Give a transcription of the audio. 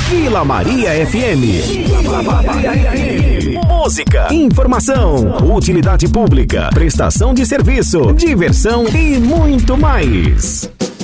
Vila Maria FM. Vila Maria FM. Música, informação, utilidade pública, prestação de serviço, diversão e muito mais.